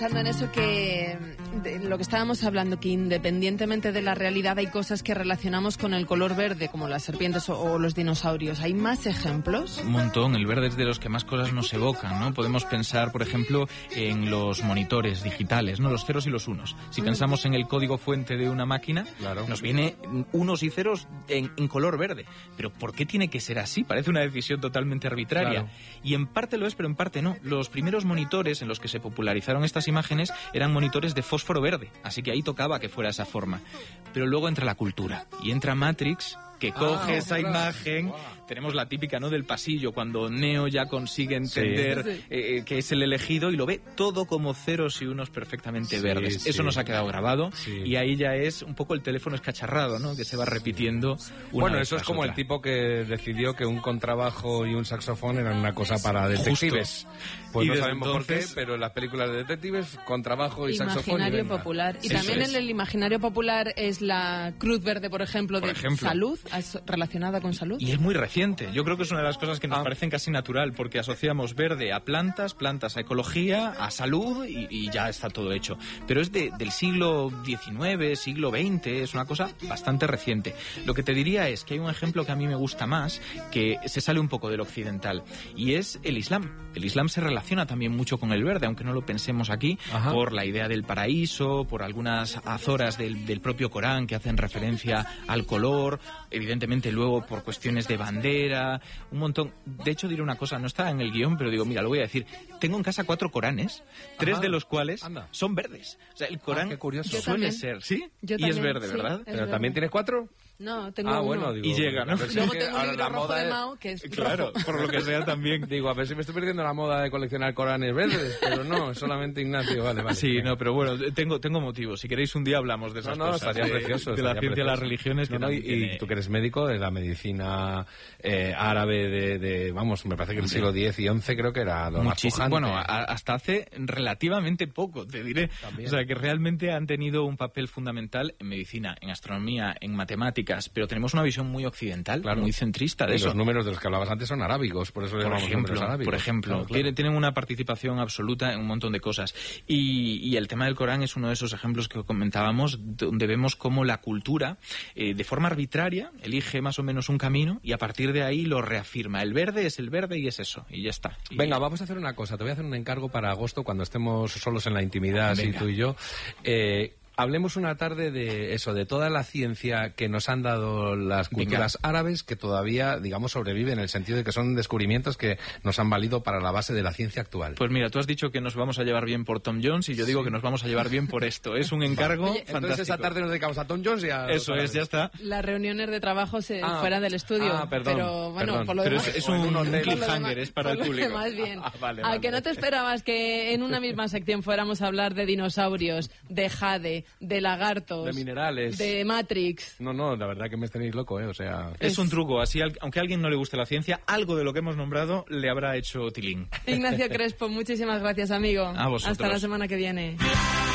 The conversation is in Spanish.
En eso de lo que estábamos hablando, que independientemente de la realidad hay cosas que relacionamos con el color verde, como las serpientes o los dinosaurios. ¿Hay más ejemplos? Un montón. El verde es de los que más cosas nos evocan, ¿no? Podemos pensar, por ejemplo, en los monitores digitales, ¿no? Los ceros y los unos. Si pensamos en el código fuente de una máquina, claro, nos viene unos y ceros en color verde. Pero ¿por qué tiene que ser así? Parece una decisión totalmente arbitraria. Claro. Y en parte lo es, pero en parte no. Los primeros monitores en los que se popularizaron estas imágenes eran monitores de fósforo verde, así que ahí tocaba que fuera esa forma. Pero luego entra la cultura y entra Matrix, que coge esa imagen. Tenemos la típica, ¿no?, del pasillo, cuando Neo ya consigue entender que es el elegido y lo ve todo como ceros y unos perfectamente verdes. Eso nos ha quedado grabado y ahí ya es un poco el teléfono escacharrado, ¿no?, que se va repitiendo. Bueno, eso es como otra. El tipo que decidió que un contrabajo y un saxofón eran una cosa para detectives. Pues no sabemos entonces, por qué, pero en las películas de detectives, contrabajo y saxofón. Imaginario popular. Y también en el imaginario popular es la cruz verde, por ejemplo, salud, relacionada con salud. Y es muy reciente. Yo creo que es una de las cosas que nos parecen casi natural, porque asociamos verde a plantas a ecología, a salud y ya está todo hecho. Pero es del siglo XIX, siglo XX, es una cosa bastante reciente. Lo que te diría es que hay un ejemplo que a mí me gusta más, que se sale un poco del occidental, y es el Islam. El Islam se relaciona también mucho con el verde, aunque no lo pensemos aquí, por la idea del paraíso, por algunas azoras del propio Corán que hacen referencia al color, evidentemente luego por cuestiones de bandera, un montón. De hecho, diré una cosa, no está en el guión, pero digo, mira, lo voy a decir. Tengo en casa 4 Coranes, 3 de los cuales son verdes. O sea, el Corán suele ser, ¿sí? Y es verde, ¿verdad? ¿Pero verde. También tienes 4? No, tengo uno. Bueno, digo, y llega, ¿no? Luego tengo un libro rojo de Mao, que es claro, rojo. por lo que sea también. Digo, a ver si me estoy perdiendo la moda de coleccionar Coranes verdes, pero no, solamente Ignacio, vale. Sí, no, pero bueno, tengo motivos. Si queréis un día hablamos de esas cosas. Estaría precioso. De la ciencia de las religiones. Y tú que eres médico, de la medicina árabe vamos, me parece que el siglo X y XI creo que era lo más pujante. Bueno, hasta hace relativamente poco, te diré. También. O sea, que realmente han tenido un papel fundamental en medicina, en astronomía, en matemáticas, pero tenemos una visión muy occidental, muy centrista de eso. Los números de los que hablabas antes son arábigos, por eso le llamamos números arábigos. Por ejemplo, tienen una participación absoluta en un montón de cosas. Y el tema del Corán es uno de esos ejemplos que comentábamos, donde vemos cómo la cultura, de forma arbitraria, elige más o menos un camino y a partir de ahí lo reafirma. El verde es el verde y es eso, y ya está. Venga, vamos a hacer una cosa. Te voy a hacer un encargo para agosto, cuando estemos solos en la intimidad, así tú y yo. Hablemos una tarde de eso, de toda la ciencia que nos han dado las culturas árabes, que todavía, digamos, sobreviven, en el sentido de que son descubrimientos que nos han valido para la base de la ciencia actual. Pues mira, tú has dicho que nos vamos a llevar bien por Tom Jones y yo digo que nos vamos a llevar bien por esto. Es un encargo fantástico. Entonces esa tarde nos dedicamos a Tom Jones y a... Eso es, ya está. Las reuniones de trabajo fuera del estudio. Perdón. Pero bueno, por lo pero demás... es un cliffhanger, es para el público. Más bien. Vale. Que no te esperabas que en una misma sección fuéramos a hablar de dinosaurios, de jade, de lagartos, de minerales, de Matrix. No, la verdad que me tenéis loco, o sea... Es un truco, así aunque a alguien no le guste la ciencia, algo de lo que hemos nombrado le habrá hecho tilín. Ignacio Crespo, muchísimas gracias, amigo. A vosotros. Hasta la semana que viene.